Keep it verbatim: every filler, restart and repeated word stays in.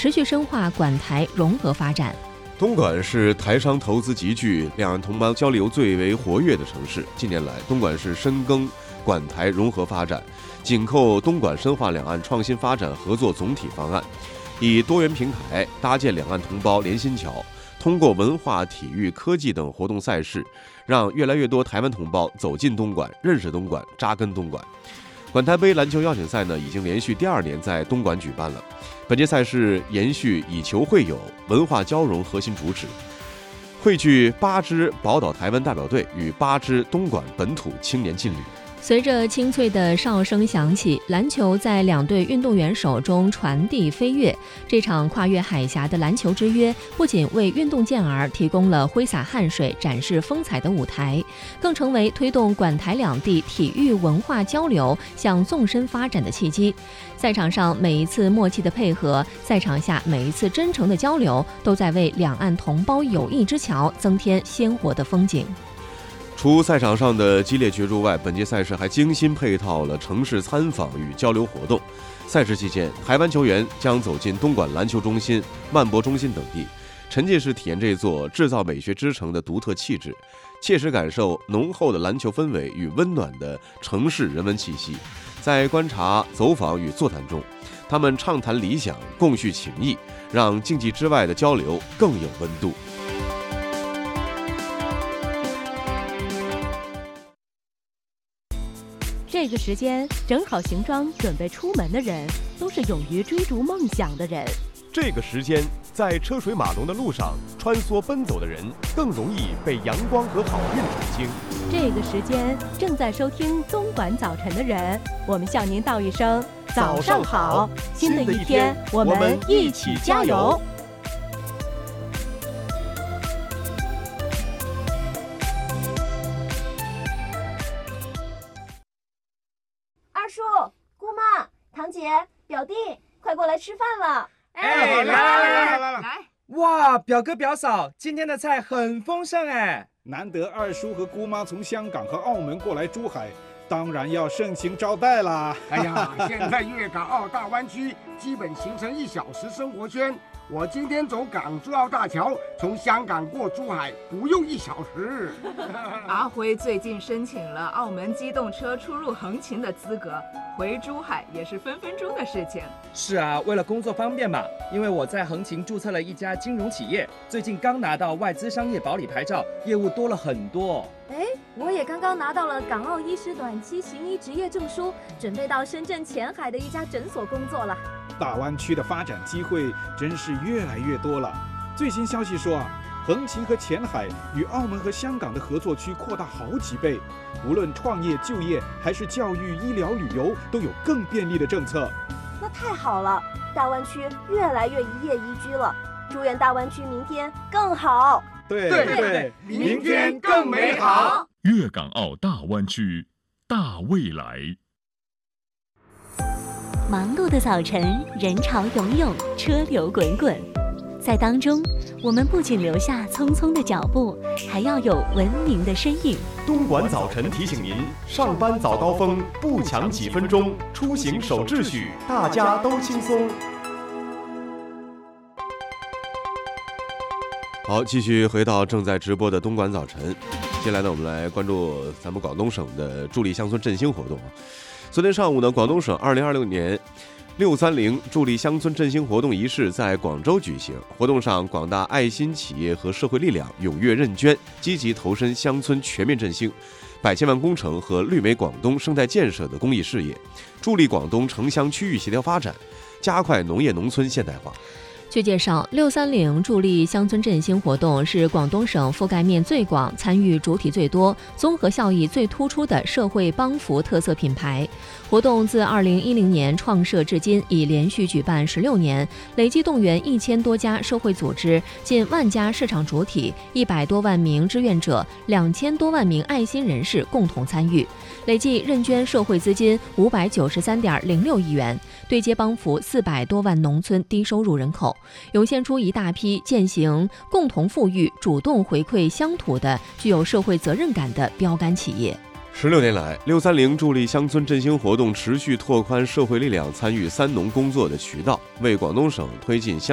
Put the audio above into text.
持续深化管台融合发展。 东莞是台商投资集聚、两岸同胞交流最为活跃的城市。近年来，东莞市深耕管台融合发展，紧扣东莞深化两岸创新发展合作总体方案，以多元平台搭建两岸同胞连心桥，通过文化、体育、科技等活动赛事，让越来越多台湾同胞走进东莞、认识东莞、扎根东莞。管台杯篮球邀请赛呢，已经连续第二年在东莞举办了。本届赛事延续以球会友、文化交融核心主旨，汇聚八支宝岛台湾代表队与八支东莞本土青年劲旅。 随着清脆的哨声响起，篮球在两队运动员手中传递飞跃。这场跨越海峡的篮球之约，不仅为运动健儿提供了挥洒汗水、展示风采的舞台，更成为推动管台两地体育文化交流向纵深发展的契机。赛场上每一次默契的配合，赛场下每一次真诚的交流，都在为两岸同胞友谊之桥增添鲜活的风景。 除赛场上的激烈角逐外，本届赛事还精心配套了城市参访与交流活动。赛事期间，台湾球员将走进东莞篮球中心、漫博中心等地，沉浸式体验这座制造美学之城的独特气质，切实感受浓厚的篮球氛围与温暖的城市人文气息。在观察、走访与座谈中，他们畅谈理想，共叙情谊，让竞技之外的交流更有温度。 这个时间整好行装准备出门的人，都是勇于追逐梦想的人。 这个时间在车水马龙的路上穿梭奔走的人，更容易被阳光和好运宠幸。 这个时间正在收听东莞早晨的人，我们向您道一声早上好，新的一天我们一起加油。 二叔、姑妈、堂姐、表弟，快过来吃饭了！ 哎，来来来来来来！哇，表哥表嫂，今天的菜很丰盛哎！ 难得二叔和姑妈从香港和澳门过来珠海，当然要盛情招待啦！ 哎呀，现在粤港澳大湾区基本形成一小时生活圈。我今天走港珠澳大桥，从香港过珠海不用一小时。 阿辉最近申请了澳门机动车出入横琴的资格，回珠海也是分分钟的事情。 是啊，为了工作方便嘛，因为我在横琴注册了一家金融企业，最近刚拿到外资商业保理牌照，业务多了很多。 哎，我也刚刚拿到了港澳医师短期行医执业证书，准备到深圳前海的一家诊所工作了。 大湾区的发展机会真是越来越多了。最新消息说啊，横琴和前海与澳门和香港的合作区扩大好几倍，无论创业、就业还是教育、医疗、旅游，都有更便利的政策。 那太好了，大湾区越来越一夜宜居了。祝愿大湾区明天更好。 对对对，明天更美好。 粤港澳大湾区，大未来。 忙碌的早晨，人潮涌涌，车流滚滚，在当中，我们不仅留下匆匆的脚步，还要有文明的身影。 东莞早晨提醒您：上班早高峰不抢几分钟，出行守秩序，大家都轻松。 好，继续回到正在直播的东莞早晨。接下来呢，我们来关注咱们广东省的助力乡村振兴活动。昨天上午呢，广东省二零二六年六三零助力乡村振兴活动仪式在广州举行。活动上，广大爱心企业和社会力量踊跃认捐，积极投身乡村全面振兴、百千万工程和绿美广东生态建设的公益事业，助力广东城乡区域协调发展，加快农业农村现代化。 据介绍，六三零助力乡村振兴活动是广东省覆盖面最广、参与主体最多、综合效益最突出的社会帮扶特色品牌。活动自二零一零年创设至今，已连续举办十六年，累计动员一千多家社会组织、近万家市场主体、一百多万名志愿者、两千多万名爱心人士共同参与，累计认捐社会资金五百九十三点零六亿元，对接帮扶四百多万农村低收入人口。涌现出一大批践行共同富裕、主动回馈乡土的具有社会责任感的标杆企业。 十六年来，六三零助力乡村振兴活动持续拓宽社会力量参与三农工作的渠道，为广东省推进乡